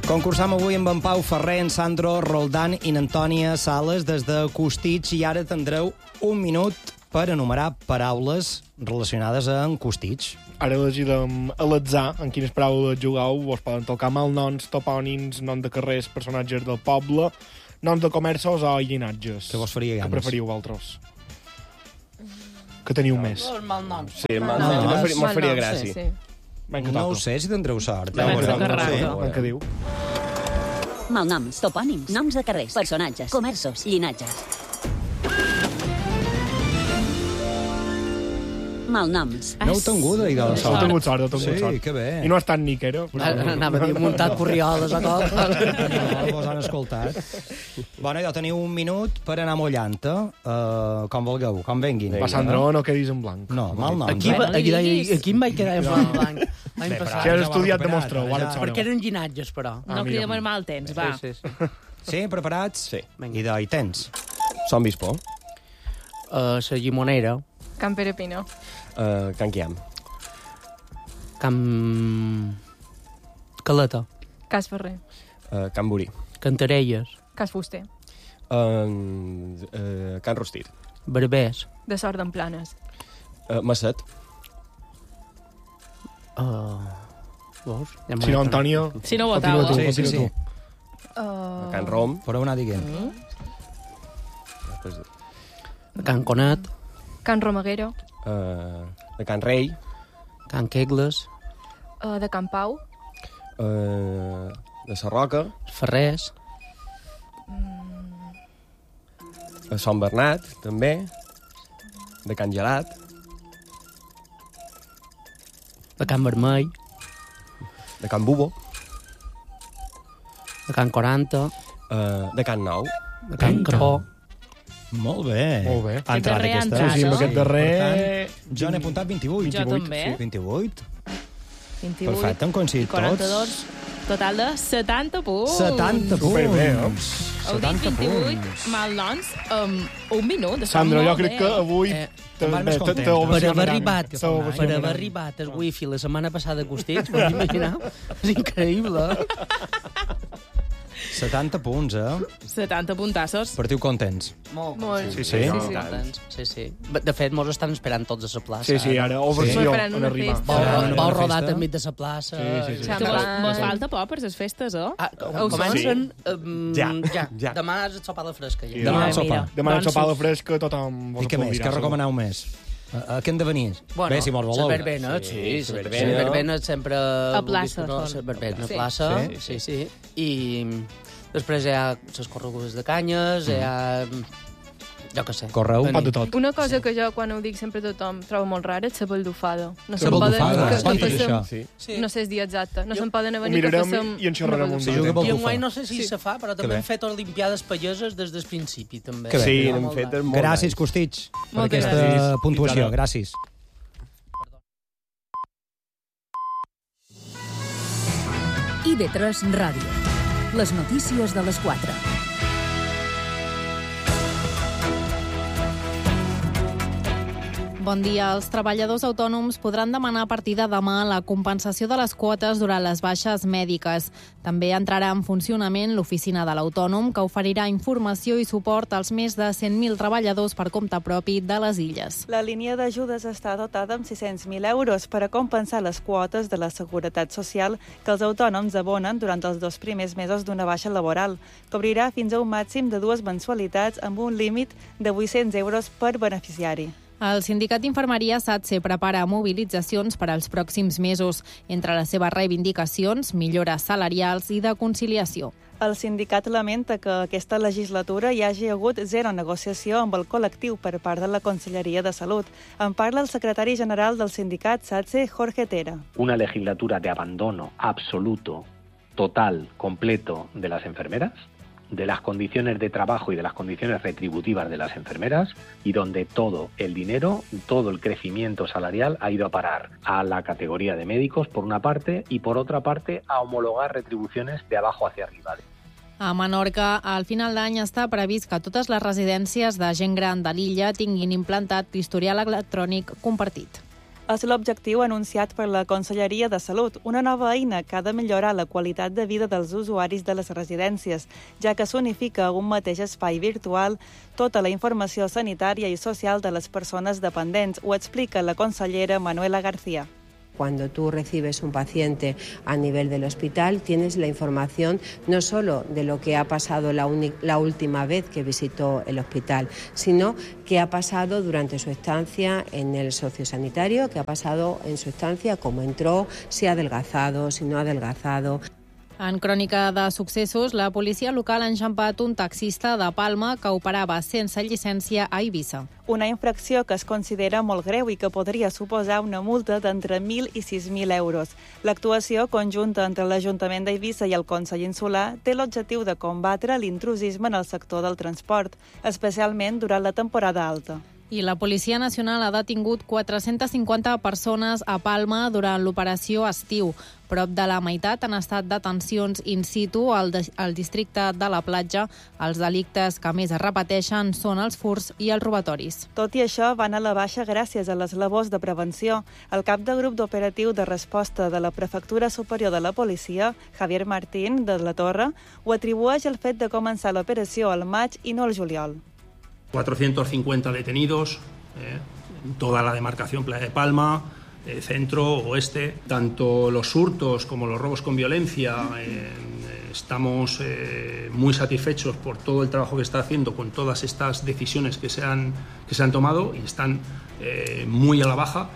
Concursam avui amb en Pau Ferrer, en Sandro Roldán i n'Antònia Sales des de Costitx i ara tindreu un minut per enumerar paraules relacionades amb Costitx. Ara elegirem a l'atzar en quines paraules jugueu. Vos poden tocar malnoms, topònims, noms de carrers, personatges del poble, noms de comerços o llinatges. Que vos faria ganes? Que preferiu vosaltres? Que teniu més? Malnoms. Sí, malnoms. Me'n faria gràcia. Sí. Vinga, No ho toca. sé si tindreu sort. Ja veurem. veurem. Carrasco. Vinga, què diu? Malnoms, topònims, noms de carrers, personatges, comerços, llinatges. Malnoms. No heu tingut, de la Heu sort. tingut sort, heu tingut Sí, sort. que bé. I no ha estat ni que era. Anava a dir muntat corrioles o cop. No, vos han escoltat. Bueno, ja teniu un minut per anar mullant-te. Com vulgueu, com venguin. Va, Sandro, no quedis en blanc. No, malnoms. Aquí em vaig quedar en blanc l'any Bé, passat. Si has ja ho estudiat, recuperat, demostreu. ja. Ara et sona. Perquè eren llinatges, però. No mira. cridem el mal temps, va. Sí. Sí, preparats? Sí. I hi tens. Som Bispo. La llimonera, Can Pere Pino. Can Quiam. Can Caleta, Cas Ferrer. Can Burí. Cantarelles, Cas Fuster. Can Rostit. Barbers, De Sort d'en Planes. Masset. veus? Ja Si no, Antònia... Si no Continua votava. tu, Sí, sí, continua sí. tu. Can Rom. Podeu anar dient. Can Conat, Can Romaguero. De Can Rei. Can Quegles, De Can Pau. De Sarroca. Ferrers, Sant Bernat, també. De Can Gelat. de Can Vermell, De Can Bubo. de Can 40, De Can Nou. de Can Cró, Molt bé. Molt bé. Ha entrat darrer ha aquesta. entrat, Sí, amb no? aquest darrer... Per tant, jo n'he apuntat 28. Jo també. Sí, 28. 28 Perfecte, hem coincidit i 42. tots. Total de 70 punts. 70 Superbé, punts. Heu dit 70 28 punts. malnoms amb un minut. Està Sandro, molt jo crec bé. que avui... te'n vas més content. per haver arribat, T'ho per haver arribat el wifi la setmana passada a Costitx, pots imaginar? És increïble. 70 punts, 70 puntassos. Partiu contents. Molt. Molt. Sí, Sí? no, Contents. Sí. De fet, mos estan esperant tots a la plaça. Sí, ara, ovació, Molt esperant en una arribar. festa. Vol Una rodat festa. enmig de la plaça. Sí. Que mos falta por per les festes, oh? Comencen... Ja. Demà és el sopar a la fresca. Ja. Demà Mira, el sopar. mira. Demà Doncs el sopar a la fresca, tothom vos I què més? aplaudirà, Què segur. recomaneu més? A què hem de venir? Bé, si mos voleu. Les verbenes, sí. Les verbena. verbenes sempre... A plaça, Les són. verbenes a Sí. plaça, Sí. sí. I després hi ha les corregudes de canyes, hi ha... Jo què sé. Correu? Un pot de tot. Una cosa que jo, quan ho dic sempre a tothom, trobo molt rara és la baldufada. No La se'n poden... baldufada? que Quant és passem- això? Sí. No sé el dia exacte. No se'n poden Ho avenir que mirarem passem... i en xerrarem una un Se dia. juga I baldufa. enguany no sé si se fa, però també bé. hem fet olimpiades palleses des del principi, també. Que bé. Sí, Va n'hem molt fet bé. molt Gràcies, d'anys. Costitx, per Moltes aquesta gràcies. puntuació. I tant. Gràcies. IB3 Ràdio. Les notícies de les 4. Bon dia. Els treballadors autònoms podran demanar a partir de demà la compensació de les quotes durant les baixes mèdiques. També entrarà en funcionament l'oficina de l'autònom, que oferirà informació i suport als més de 100.000 treballadors per compte propi de les illes. La línia d'ajudes està dotada amb 600.000 euros per a compensar les quotes de la Seguretat Social que els autònoms abonen durant els 2 primers mesos d'una baixa laboral. Cobrirà fins a un màxim de 2 mensualitats amb un límit de 800 euros per beneficiari. El sindicat d'infermeria SATSE prepara mobilitzacions per als pròxims mesos. Entre les seves reivindicacions, millores salarials i de conciliació. El sindicat lamenta que aquesta legislatura hi hagi hagut zero negociació amb el col·lectiu per part de la Conselleria de Salut. En parla el secretari general del sindicat SATSE, Jorge Tera. Una legislatura de abandono absoluto, total, completo de las enfermeras, de las condiciones de trabajo y de las condiciones retributivas de las enfermeras, y donde todo el dinero, todo el crecimiento salarial ha ido a parar a la categoría de médicos por una parte y por otra parte a homologar retribuciones de abajo hacia arriba. A Menorca, al final d'any està previst que totes les residències de gent gran de l'illa tinguin implantat l'historial electrònic compartit. És l'objectiu anunciat per la Conselleria de Salut, una nova eina que ha de millorar la qualitat de vida dels usuaris de les residències, ja que s'unifica a un mateix espai virtual tota la informació sanitària i social de les persones dependents, ho explica la consellera Manuela García. Cuando tú recibes un paciente a nivel del hospital, tienes la información no solo de lo que ha pasado la última vez que visitó el hospital, sino qué ha pasado durante su estancia en el sociosanitario, qué ha pasado en su estancia, cómo entró, si ha adelgazado, si no ha adelgazado. En crònica de successos, la policia local ha enxampat un taxista de Palma que operava sense llicència a Eivissa. Una infracció que es considera molt greu i que podria suposar una multa d'entre 1.000 i 6.000 euros. L'actuació conjunta entre l'Ajuntament d'Eivissa i el Consell Insular té l'objectiu de combatre l'intrusisme en el sector del transport, especialment durant la temporada alta. I la Policia Nacional ha detingut 450 persones a Palma durant l'operació Estiu. Prop de la meitat han estat detencions in situ al districte de la Platja. Els delictes que més es repeteixen són els furts i els robatoris. Tot i això, van a la baixa gràcies a les labors de prevenció. El cap de grup d'operatiu de resposta de la Prefectura Superior de la Policia, Javier Martín, de la Torre, ho atribueix al fet de començar l'operació al maig i no al juliol. 450 detenidos, en toda la demarcación Playa de Palma, centro, oeste. Tanto los hurtos como los robos con violencia, estamos muy satisfechos por todo el trabajo que está haciendo con todas estas decisiones que se han tomado y están muy a la baja.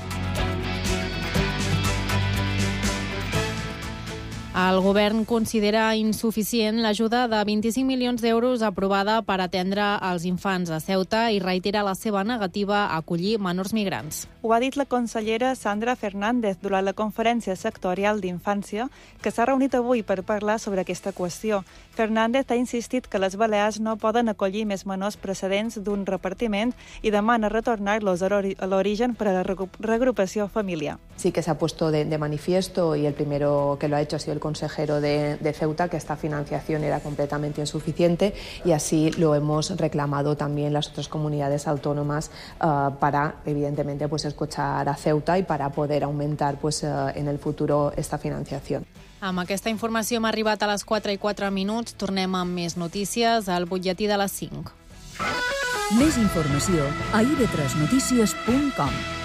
El govern considera insuficient l'ajuda de 25 milions d'euros aprovada per atendre els infants a Ceuta i reitera la seva negativa a acollir menors migrants. Ho ha dit la consellera Sandra Fernández durant la conferència sectorial d'infància que s'ha reunit avui per parlar sobre aquesta qüestió. Fernández ha insistit que les Balears no poden acollir més menors procedents d'un repartiment i demana retornar-los a l'origen per a la regrupació familiar. Sí que se ha puesto de manifiesto y el primero que lo ha hecho ha sido el consejero de Ceuta, que esta financiación era completamente insuficiente y así lo hemos reclamado también las otras comunidades autónomas para, evidentemente, pues escuchar a Ceuta y para poder aumentar pues en el futuro esta financiación. Amb aquesta informació hem arribat a les 4:04. Tornem amb més notícies al butlletí de les 5. Més informació a ib3notícies.com.